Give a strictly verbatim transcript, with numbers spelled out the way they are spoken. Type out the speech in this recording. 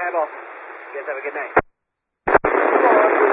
night, boss. You guys have a good night.